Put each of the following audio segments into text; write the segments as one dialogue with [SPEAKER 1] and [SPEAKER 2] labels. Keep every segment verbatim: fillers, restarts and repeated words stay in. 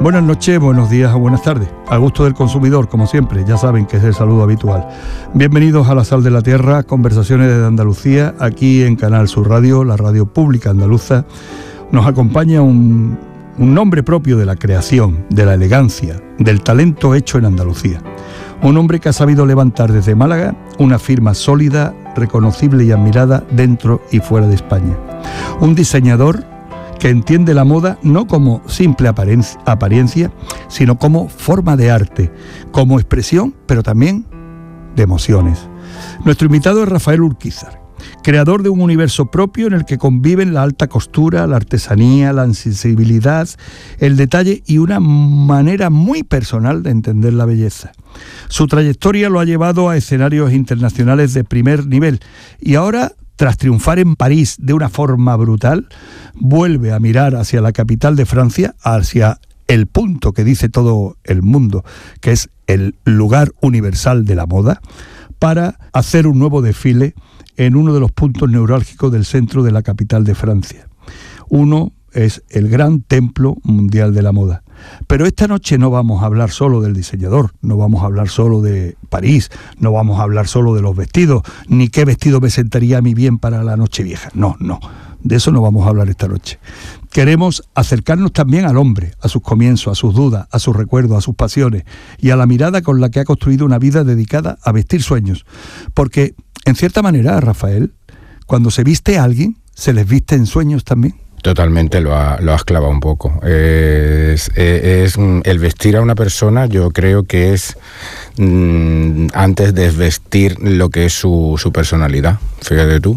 [SPEAKER 1] Buenas noches, buenos días o buenas tardes. A gusto del consumidor, como siempre, ya saben que es el saludo habitual. Bienvenidos a La Sal de la Tierra, conversaciones de Andalucía, aquí en Canal Sur Radio, la radio pública andaluza. Nos acompaña un, un nombre propio de la creación, de la elegancia, del talento hecho en Andalucía. Un hombre que ha sabido levantar desde Málaga una firma sólida, reconocible y admirada dentro y fuera de España. Un diseñador que entiende la moda no como simple apariencia, sino como forma de arte, como expresión, pero también de emociones. Nuestro invitado es Rafael Urquizar, creador de un universo propio en el que conviven la alta costura, la artesanía, la sensibilidad, el detalle y una manera muy personal de entender la belleza. Su trayectoria lo ha llevado a escenarios internacionales de primer nivel y ahora, tras triunfar en París de una forma brutal, vuelve a mirar hacia la capital de Francia, hacia el punto que dice todo el mundo, que es el lugar universal de la moda, para hacer un nuevo desfile en uno de los puntos neurálgicos del centro de la capital de Francia. Uno es el gran templo mundial de la moda. Pero esta noche no vamos a hablar solo del diseñador, no vamos a hablar solo de París, no vamos a hablar solo de los vestidos, ni qué vestido me sentaría a mí bien para la Nochevieja. No, no, de eso no vamos a hablar esta noche. Queremos acercarnos también al hombre, a sus comienzos, a sus dudas, a sus recuerdos, a sus pasiones y a la mirada con la que ha construido una vida dedicada a vestir sueños. Porque, en cierta manera, Rafael, cuando se viste a alguien, se les viste en sueños también.
[SPEAKER 2] Totalmente, lo, ha, lo has clavado un poco. Es, es, es el vestir a una persona, yo creo que es mmm, antes de vestir lo que es su, su personalidad. Fíjate tú,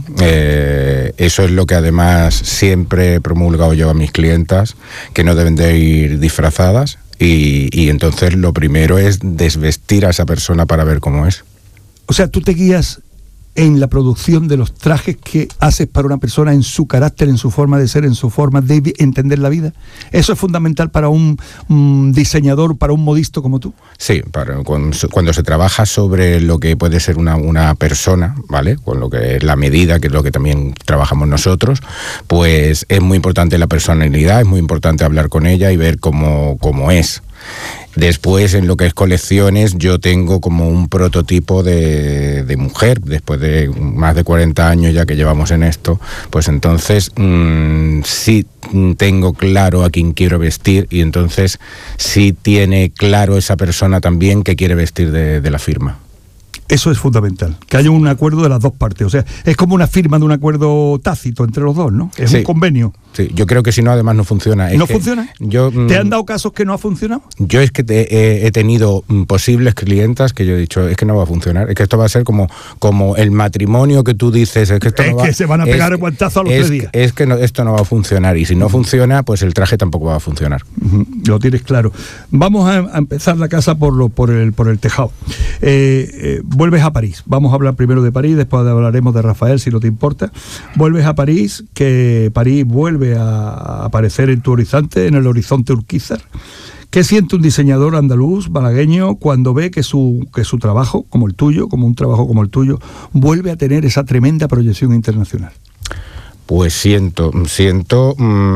[SPEAKER 2] eh, eso es lo que además siempre he promulgado yo a mis clientas, que no deben de ir disfrazadas y, y entonces lo primero es desvestir a esa persona para ver cómo es.
[SPEAKER 1] O sea, tú te guías en la producción de los trajes que haces para una persona, en su carácter, en su forma de ser, en su forma de entender la vida. ¿Eso es fundamental para un, un diseñador, para un modisto como tú?
[SPEAKER 2] Sí, para, cuando, cuando se trabaja sobre lo que puede ser una, una persona, ¿vale? Con lo que es la medida, que es lo que también trabajamos nosotros, pues es muy importante la personalidad, es muy importante hablar con ella y ver cómo, cómo es. Después, en lo que es colecciones, yo tengo como un prototipo de, de mujer, después de más de cuarenta años ya que llevamos en esto, pues entonces mmm, sí tengo claro a quién quiero vestir y entonces sí tiene claro esa persona también que quiere vestir de, de la firma.
[SPEAKER 1] Eso es fundamental, que haya un acuerdo de las dos partes. O sea, es como una firma de un acuerdo tácito entre los dos, ¿no? Es sí, un convenio.
[SPEAKER 2] Sí, yo creo que si no, además no funciona. Es
[SPEAKER 1] ¿No funciona?
[SPEAKER 2] Yo,
[SPEAKER 1] ¿Te han dado casos que no ha funcionado?
[SPEAKER 2] Yo es que te, he, he tenido posibles clientas que yo he dicho, es que no va a funcionar, es que esto va a ser como, como el matrimonio que tú dices, es que esto
[SPEAKER 1] es
[SPEAKER 2] no
[SPEAKER 1] que
[SPEAKER 2] va,
[SPEAKER 1] se van a pegar
[SPEAKER 2] es,
[SPEAKER 1] el guantazo a los
[SPEAKER 2] es,
[SPEAKER 1] tres días.
[SPEAKER 2] Es que no, esto no va a funcionar y si no funciona, pues el traje tampoco va a funcionar.
[SPEAKER 1] Uh-huh, lo tienes claro. Vamos a, a empezar la casa por, lo, por, el, por el tejado. Eh, eh, vuelves a París. Vamos a hablar primero de París, después hablaremos de Rafael, si no te importa. Vuelves a París, que París vuelve a aparecer en tu horizonte, en el horizonte Urquizar. ¿Qué siente un diseñador andaluz, malagueño, cuando ve que su, que su trabajo, como el tuyo, como un trabajo como el tuyo, vuelve a tener esa tremenda proyección internacional?
[SPEAKER 2] Pues siento, siento,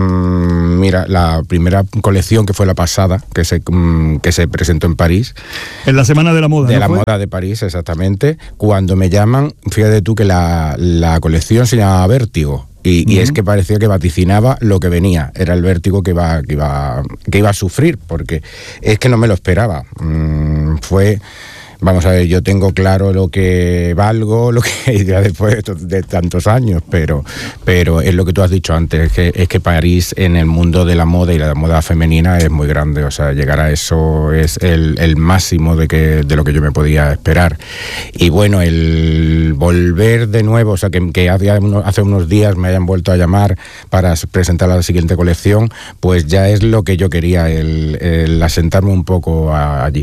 [SPEAKER 2] mmm, mira, la primera colección que fue la pasada, que se mmm, que se presentó en París.
[SPEAKER 1] En la Semana de la Moda,
[SPEAKER 2] De
[SPEAKER 1] ¿no
[SPEAKER 2] la
[SPEAKER 1] fue?
[SPEAKER 2] moda de París, exactamente. Cuando me llaman, fíjate tú que la, la colección se llamaba Vértigo. Y, uh-huh. y es que parecía que vaticinaba lo que venía, era el vértigo que iba, que iba, que iba a sufrir, porque es que no me lo esperaba. Mm, fue... Vamos a ver, yo tengo claro lo que valgo, lo que ya después de, de tantos años, pero, pero es lo que tú has dicho antes, es que, es que París en el mundo de la moda y la moda femenina es muy grande, o sea, llegar a eso es el, el máximo de, que, de lo que yo me podía esperar. Y bueno, el volver de nuevo, o sea, que, que hace, hace unos días me hayan vuelto a llamar para presentar la siguiente colección, pues ya es lo que yo quería, el, el asentarme un poco a, allí.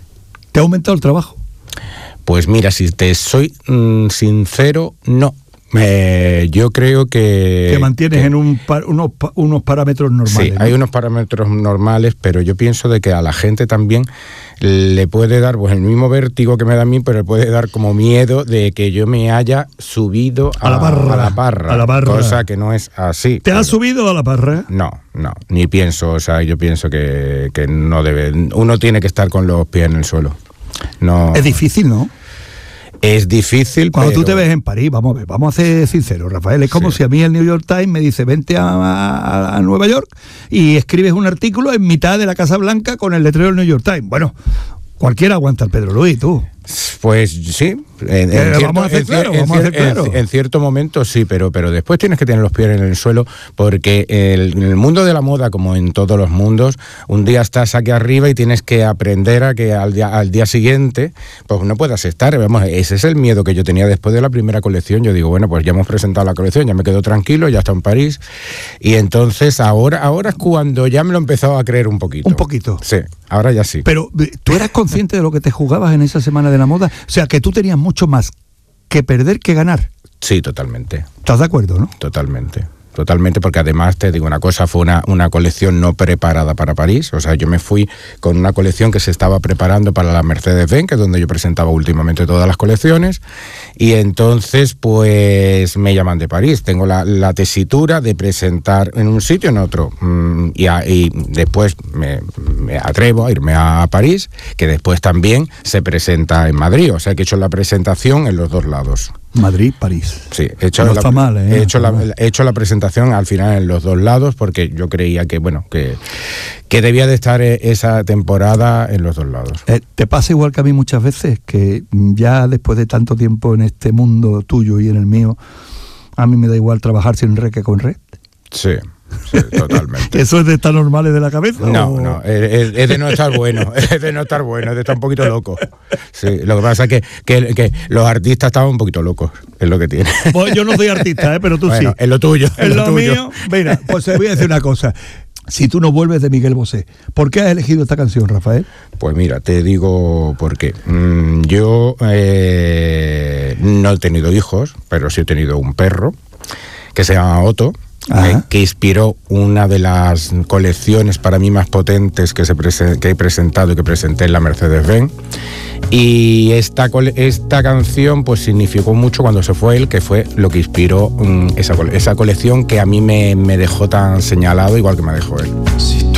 [SPEAKER 1] ¿Te ha aumentado el trabajo?
[SPEAKER 2] Pues mira, si te soy mmm, sincero, no. Eh, yo creo que...
[SPEAKER 1] Que mantienes
[SPEAKER 2] que,
[SPEAKER 1] en un par, unos, unos parámetros normales.
[SPEAKER 2] Sí,
[SPEAKER 1] ¿no?
[SPEAKER 2] hay unos parámetros normales, pero yo pienso de que a la gente también le puede dar pues el mismo vértigo que me da a mí, pero le puede dar como miedo de que yo me haya subido a,
[SPEAKER 1] a, la, barra,
[SPEAKER 2] a, la, barra,
[SPEAKER 1] a la barra,
[SPEAKER 2] cosa que no es así.
[SPEAKER 1] ¿Te has subido a la barra?
[SPEAKER 2] No, no, ni pienso, o sea, yo pienso que, que no debe, uno tiene que estar con los pies en el suelo. No.
[SPEAKER 1] Es difícil, ¿no?
[SPEAKER 2] Es difícil,
[SPEAKER 1] Cuando
[SPEAKER 2] pero...
[SPEAKER 1] tú te ves en París, vamos a ver, vamos a ser sinceros, Rafael, es como sí. si a mí el New York Times me dice vente a, a, a Nueva York y escribes un artículo en mitad de la Casa Blanca con el letrero del New York Times. Bueno, cualquiera aguanta el Pedro Luis, tú.
[SPEAKER 2] Pues sí, en, en,
[SPEAKER 1] eh,
[SPEAKER 2] cierto,
[SPEAKER 1] vamos a hacer claro,
[SPEAKER 2] en,
[SPEAKER 1] vamos a hacer claro.
[SPEAKER 2] En, en cierto momento sí, pero, pero después tienes que tener los pies en el suelo, porque el, en el mundo de la moda, como en todos los mundos, un día estás aquí arriba y tienes que aprender a que al día, al día siguiente pues no puedas estar. Vamos, ese es el miedo que yo tenía después de la primera colección. Yo digo, bueno, pues ya hemos presentado la colección, ya me quedo tranquilo, ya está en París, y entonces ahora, ahora es cuando ya me lo he empezado a creer un poquito.
[SPEAKER 1] Un poquito.
[SPEAKER 2] Sí, ahora ya sí.
[SPEAKER 1] Pero ¿tú eras consciente de lo que te jugabas en esa semana de la moda? O sea, que tú tenías mucho más que perder que ganar.
[SPEAKER 2] Sí, totalmente.
[SPEAKER 1] ¿Estás de acuerdo, no?
[SPEAKER 2] Totalmente. Totalmente, porque además te digo una cosa, fue una, una colección no preparada para París. O sea, yo me fui con una colección que se estaba preparando para la Mercedes-Benz, que es donde yo presentaba últimamente todas las colecciones, y entonces pues me llaman de París. Tengo la, la tesitura de presentar en un sitio, en otro, y, a, y después me, me atrevo a irme a París, que después también se presenta en Madrid. O sea, que he hecho la presentación en los dos lados.
[SPEAKER 1] Madrid, París.
[SPEAKER 2] Sí, he hecho,
[SPEAKER 1] no
[SPEAKER 2] la,
[SPEAKER 1] está mal, ¿eh?
[SPEAKER 2] he, hecho
[SPEAKER 1] no
[SPEAKER 2] la,
[SPEAKER 1] mal.
[SPEAKER 2] he hecho la presentación al final en los dos lados, porque yo creía que, bueno, que, que debía de estar esa temporada en los dos lados.
[SPEAKER 1] Eh, ¿Te pasa igual que a mí muchas veces, que ya después de tanto tiempo en este mundo tuyo y en el mío, a mí me da igual trabajar sin red que con red?
[SPEAKER 2] Sí. Sí, totalmente.
[SPEAKER 1] ¿Eso es de estar normales de la cabeza?
[SPEAKER 2] No,
[SPEAKER 1] o...
[SPEAKER 2] no, es, es de no estar bueno, es de no estar bueno, es de estar un poquito loco. Sí, lo que pasa es que, que, que los artistas estaban un poquito locos, es lo que tiene.
[SPEAKER 1] Pues yo no soy artista, ¿eh? Pero tú
[SPEAKER 2] bueno,
[SPEAKER 1] sí.
[SPEAKER 2] Es lo tuyo.
[SPEAKER 1] Es
[SPEAKER 2] lo,
[SPEAKER 1] lo
[SPEAKER 2] tuyo.
[SPEAKER 1] mío. Mira, pues te voy a decir una cosa. Si tú no vuelves de Miguel Bosé, ¿por qué has elegido esta canción, Rafael?
[SPEAKER 2] Pues mira, te digo por qué. Mm, yo eh, no he tenido hijos, pero sí he tenido un perro que se llama Otto. Eh, que inspiró una de las colecciones para mí más potentes que, se prese- que he presentado y que presenté en la Mercedes-Benz. Y esta, cole- esta canción pues significó mucho cuando se fue él, que fue lo que inspiró um, esa, cole- esa colección que a mí me, me dejó tan señalado igual que me dejó él.
[SPEAKER 3] Sí.